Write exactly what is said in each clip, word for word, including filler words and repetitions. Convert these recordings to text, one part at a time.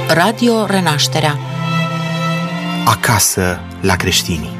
Radio Renașterea. Acasă la creștini.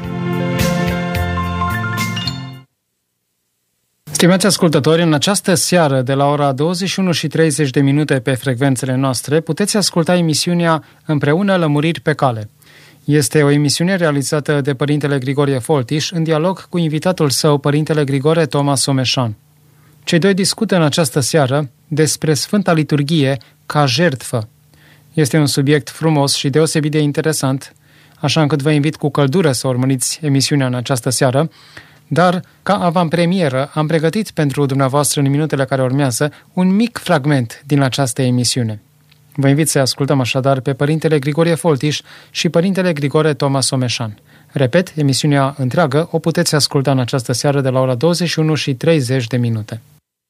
Stimați ascultători, în această seară de la ora douăzeci și unu și treizeci de minute pe frecvențele noastre puteți asculta emisiunea Împreună lămuriri pe cale. Este o emisiune realizată de Părintele Grigorie Foltiș în dialog cu invitatul său, Părintele Grigore Toma Someșan. Cei doi discută în această seară despre Sfânta Liturghie ca jertfă. Este un subiect frumos și deosebit de interesant, așa încât vă invit cu căldură să urmăriți emisiunea în această seară, dar, ca avantpremieră, am pregătit pentru dumneavoastră în minutele care urmează un mic fragment din această emisiune. Vă invit să ascultăm așadar pe Părintele Grigorie Foltiș și Părintele Grigore Toma Someșan. Repet, emisiunea întreagă o puteți asculta în această seară de la ora douăzeci și unu și treizeci de minute.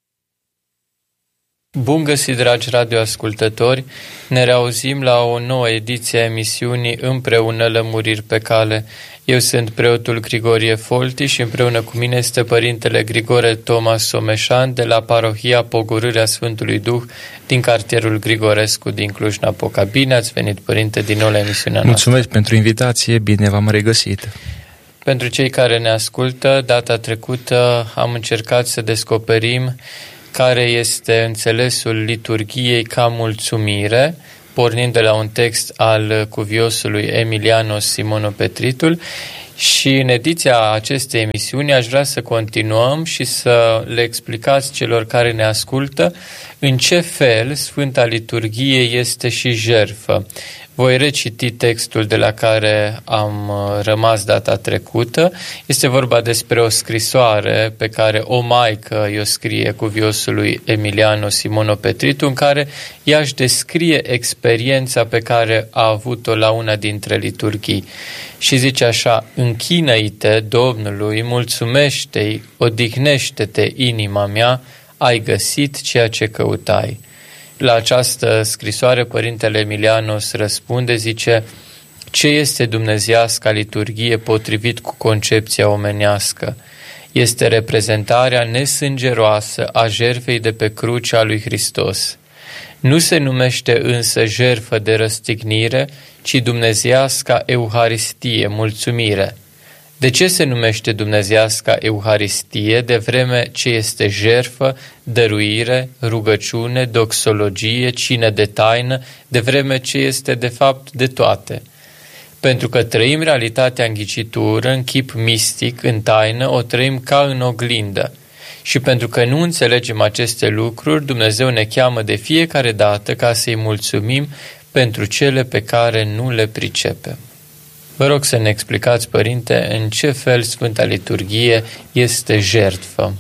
Bun găsit, dragi radioascultători! Ne reauzim la o nouă ediție a emisiunii Împreună lămuriri pe cale. Eu sunt preotul Grigorie Foltiș și împreună cu mine este Părintele Grigore Toma Someșan de la parohia Pogorârea Sfântului Duh din cartierul Grigorescu din Cluj-Napoca. Bine ați venit, Părinte, din nou la emisiunea noastră. Mulțumesc pentru invitație, bine v-am regăsit. Pentru cei care ne ascultă, data trecută am încercat să descoperim care este înțelesul liturghiei ca mulțumire, pornind de la un text al cuviosului Emilianos Simonopetritul, și în ediția acestei emisiuni aș vrea să continuăm și să le explicați celor care ne ascultă în ce fel Sfânta Liturghie este și jertfă. Voi reciti textul de la care am rămas data trecută. Este vorba despre o scrisoare pe care o maică i-o scrie cuviosului Emiliano Simonopetritu, în care ea își descrie experiența pe care a avut-o la una dintre liturghii. Și zice așa: închină-i-te Domnului, mulțumește-i, odihnește-te inima mea, ai găsit ceea ce căutai. La această scrisoare, Părintele Emilianos răspunde, zice: ce este dumnezeiasca liturghie potrivit cu concepția omenească? Este reprezentarea nesângeroasă a jertfei de pe cruce a lui Hristos. Nu se numește însă jertfă de răstignire, ci dumnezeiasca Euharistie, mulțumire. De ce se numește dumnezeiasca Euharistie, de vreme ce este jertfă, dăruire, rugăciune, doxologie, cină de taină, de vreme ce este de fapt de toate? Pentru că trăim realitatea în ghicitură, în chip mistic, în taină, o trăim ca în oglindă. Și pentru că nu înțelegem aceste lucruri, Dumnezeu ne cheamă de fiecare dată ca să-i mulțumim pentru cele pe care nu le pricepem. Vă rog să ne explicați, Părinte, în ce fel Sfânta Liturghie este jertfă.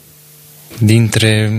Dintre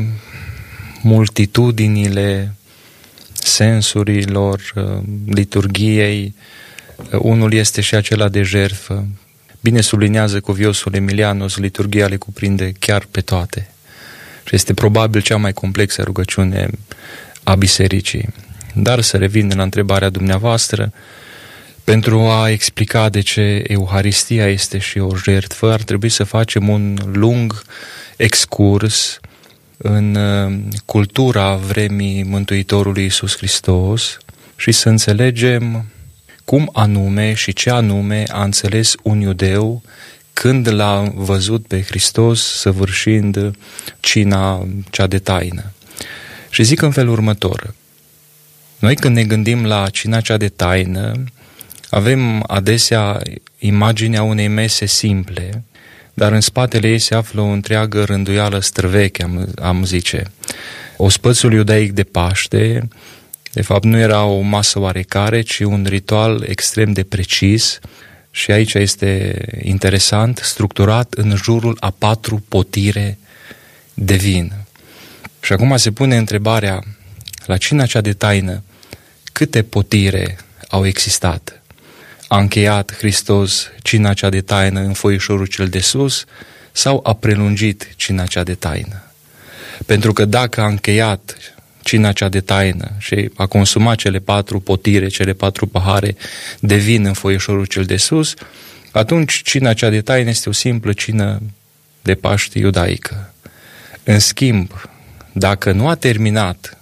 multitudinile sensurilor liturghiei, unul este și acela de jertfă. Bine sublinează cuviosul Emilianos, liturghia le cuprinde chiar pe toate. Și este probabil cea mai complexă rugăciune a bisericii. Dar să revin la întrebarea dumneavoastră, pentru a explica de ce Euharistia este și o jertfă, ar trebui să facem un lung excurs în cultura vremii Mântuitorului Iisus Hristos și să înțelegem cum anume și ce anume a înțeles un iudeu când l-a văzut pe Hristos săvârșind cina cea de taină. Și zic în felul următor: noi când ne gândim la cina cea de taină, avem adesea imaginea unei mese simple, dar în spatele ei se află o întreagă rânduială străveche, am, am zice. Ospățul iudaic de Paște, de fapt, nu era o masă oarecare, ci un ritual extrem de precis și aici este interesant, structurat în jurul a patru potire de vin. Și acum se pune întrebarea, la cina cea de taină, câte potire au existat? A încheiat Hristos cina cea de taină în foișorul cel de sus sau a prelungit cina cea de taină? Pentru că dacă a încheiat cina cea de taină și a consumat cele patru potire, cele patru pahare de vin în foișorul cel de sus, atunci cina cea de taină este o simplă cină de Paște iudaică. În schimb, dacă nu a terminat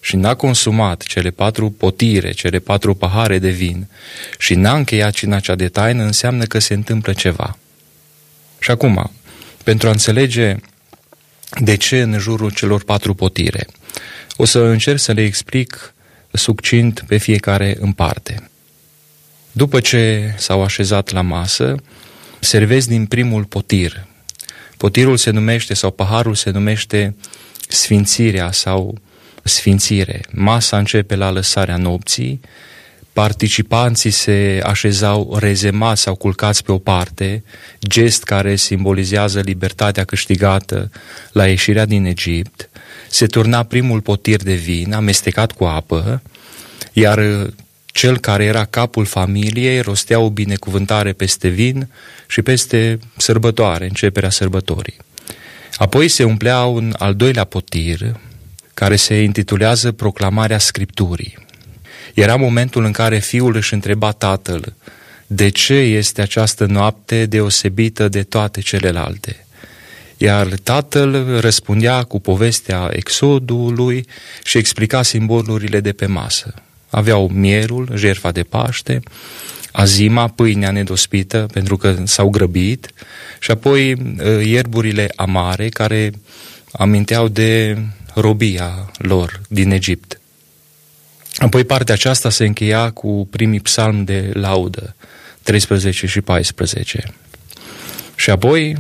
și n-a consumat cele patru potire, cele patru pahare de vin și n-a încheiat cina cea de taină, înseamnă că se întâmplă ceva. Și acum, pentru a înțelege de ce în jurul celor patru potire, o să încerc să le explic succint pe fiecare în parte. După ce s-au așezat la masă, servesc din primul potir. Potirul se numește, sau paharul se numește sfințirea sau sfințire. Masa începe la lăsarea nopții, participanții se așezau rezemați sau culcați pe o parte, gest care simbolizează libertatea câștigată la ieșirea din Egipt. Se turna primul potir de vin, amestecat cu apă, iar cel care era capul familiei rostea o binecuvântare peste vin și peste sărbătoare, începerea sărbătorii. Apoi se umplea un al doilea potir, care se intitulează Proclamarea Scripturii. Era momentul în care fiul își întreba tatăl: de ce este această noapte deosebită de toate celelalte? Iar tatăl răspundea cu povestea exodului și explica simbolurile de pe masă. Aveau mierul, jertfa de Paște, azima, pâinea nedospită pentru că s-au grăbit, și apoi ierburile amare care aminteau de robia lor din Egipt. Apoi partea aceasta se încheia cu primii psalmi de laudă, treisprezece și paisprezece. Și apoi